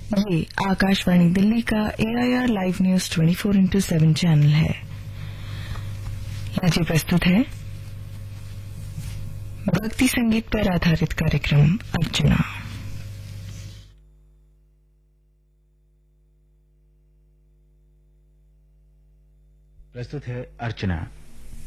ये आकाशवाणी दिल्ली का AIR live news 24x7 channel है। आज प्रस्तुत है भक्ति संगीत पर आधारित कार्यक्रम अर्चना। प्रस्तुत है अर्चना।